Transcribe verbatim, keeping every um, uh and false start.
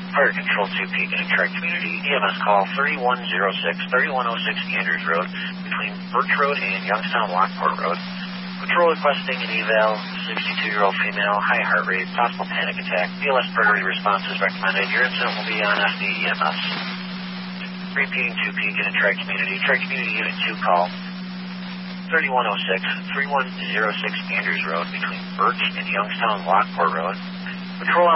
Fire Control two Peak and Track Community, E M S call thirty-one oh six, thirty-one oh six Andrews Road, between Birch Road and Youngstown Lockport Road. Patrol requesting an eval, sixty-two-year-old female, high heart rate, possible panic attack. B L S priority response is recommended. Your incident will be on F D E M S. Repeating two Peak and Track Community, Track Community Unit two call thirty-one oh six, thirty-one oh six Andrews Road, between Birch and Youngstown Lockport Road. Patrol